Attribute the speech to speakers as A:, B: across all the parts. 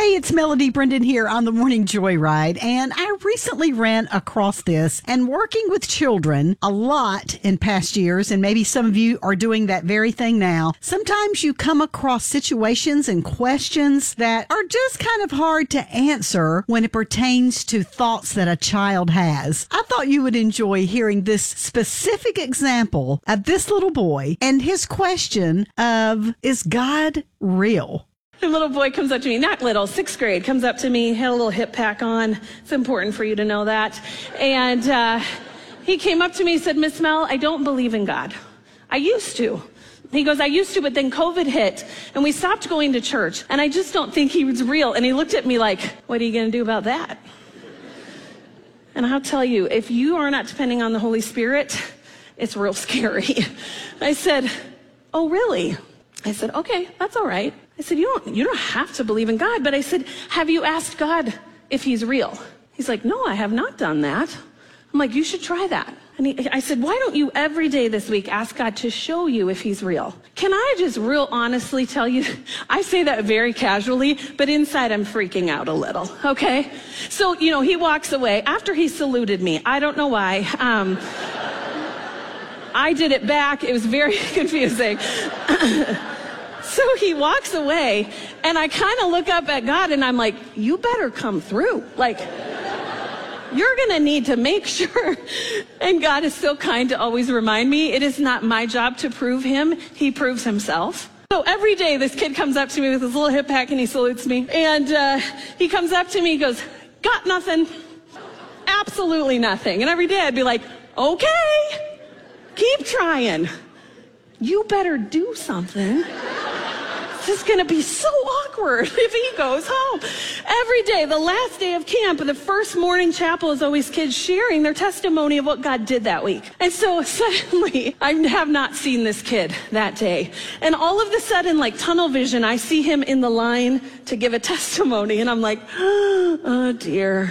A: Hey, it's Melody Brendan here on the Morning Joyride, and I recently ran across this, and working with children a lot in past years, and maybe some of you are doing that very thing now. Sometimes you come across situations and questions that are just kind of hard to answer when it pertains to thoughts that a child has. I thought you would enjoy hearing this specific example of this little boy and his question of, is God real?
B: A little boy comes up to me, not little, 6th grade, comes up to me, had a little hip pack on. It's important for you to know that. And he came up to me and said, Miss Mel, I don't believe in God. I used to. He goes, I used to, but then COVID hit and we stopped going to church and I just don't think he was real. And he looked at me like, what are you going to do about that? And I'll tell you, if you are not depending on the Holy Spirit, it's real scary. I said, oh, really? I said, okay, that's all right. I said, you don't have to believe in God. But I said, have you asked God if he's real? He's like, no, I have not done that. I'm like, you should try that. And I said, why don't you every day this week ask God to show you if he's real? Can I just real honestly tell you, I say that very casually, but inside I'm freaking out a little, okay? So, he walks away after he saluted me. I don't know why. I did it back. It was very confusing. So he walks away, and I kind of look up at God, and I'm like, you better come through. Like, you're going to need to make sure. And God is so kind to always remind me, it is not my job to prove him. He proves himself. So every day, this kid comes up to me with his little hip pack, and he salutes me. And he comes up to me, he goes, got nothing. Absolutely nothing. And every day, I'd be like, okay, keep trying. You better do something. This is going to be so awkward if he goes home. Every day, the last day of camp, the first morning chapel is always kids sharing their testimony of what God did that week. And so suddenly, I have not seen this kid that day. And all of a sudden, like tunnel vision, I see him in the line to give a testimony. And I'm like, oh dear.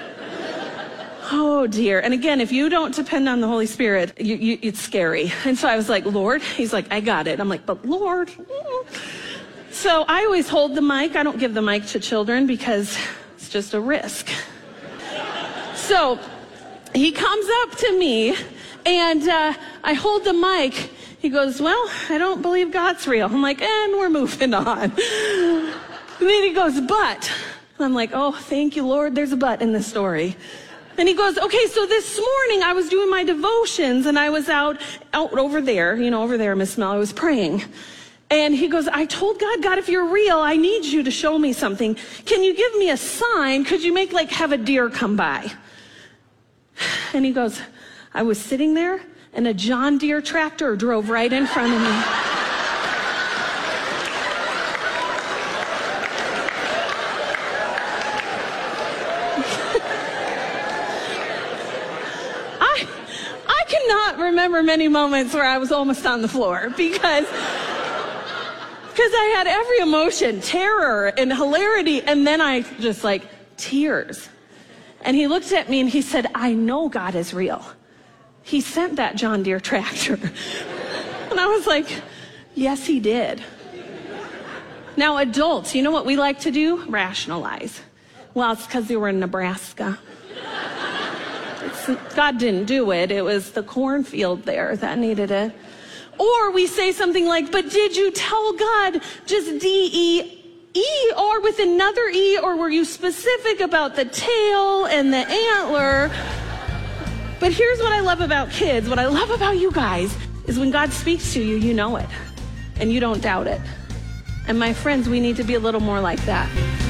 B: Oh dear. And again, if you don't depend on the Holy Spirit, it's scary. And so I was like, Lord, he's like, I got it. I'm like, but Lord. So I always hold the mic. I don't give the mic to children because it's just a risk. So he comes up to me and I hold the mic. He goes, well, I don't believe God's real. I'm like, and we're moving on. And then he goes, but. And I'm like, oh, thank you, Lord. There's a but in this story. And he goes, okay, so this morning I was doing my devotions and I was out over there, over there, Miss Mel, I was praying. And he goes, I told God, if you're real, I need you to show me something. Can you give me a sign? Could you have a deer come by? And he goes, I was sitting there and a John Deere tractor drove right in front of me. I cannot remember many moments where I was almost on the floor because I had every emotion, terror and hilarity, and then I just tears. And he looked at me and he said, I know God is real. He sent that John Deere tractor. And I was like, yes, he did. Now, adults, you know what we like to do? Rationalize. Well, it's because they were in Nebraska. God didn't do it. It was the cornfield there that needed it. Or we say something like, but did you tell God just D-E-E or with another E, or were you specific about the tail and the antler? But here's what I love about kids. What I love about you guys is when God speaks to you, you know it, and you don't doubt it. And my friends, we need to be a little more like that.